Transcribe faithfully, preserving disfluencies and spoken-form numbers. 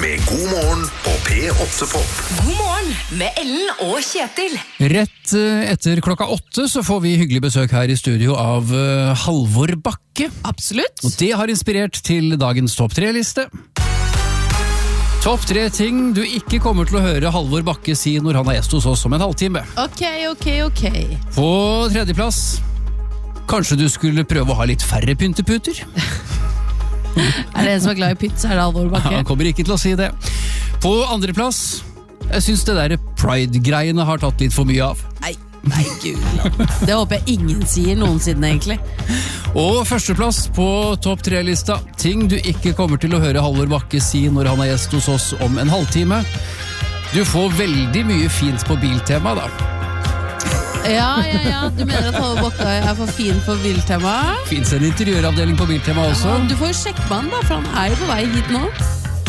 med God morgen på P åtte Pop. God morgen med Ellen og Kjetil. Rett etter klokka åtte så får vi hyggelig besøk her i studio av uh, Halvor Bakke. Absolutt. Og det har inspirert til dagens topp tre-liste. Topp tre ting du ikke kommer til å høre Halvor Bakke si når han er gjest hos oss om en halvtime. Ok, ok, ok. På tredjeplass, kanskje du skulle prøve å ha litt færre pynteputer? Er det en som er glad i pytt, så er det Halvor Bakke. Han kommer ikke til å si det. På andreplass, jeg synes det der Pride-greiene har tatt litt for mye av. Nei, nei, gud. Det håper jeg ingen sier noensinne, egentlig. Og førsteplass på topp tre-lista, ting du ikke kommer til å høre Halvor Bakke si når han er gjest hos oss om en halvtime. Du får veldig mye fint på Biltema da. Ja, ja, ja. Du mener at Halvor Bakke er for fin for Biltema? Finns en interiøravdeling på Biltema også. Ja, du får jo sjekke med han da, for han er jo på vei hit nå.